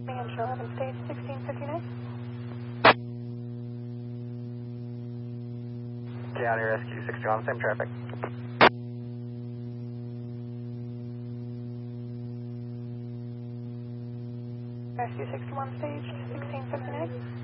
Hampshire 11 stage 1659. County Rescue 61, same traffic. Rescue 61 stage 1659.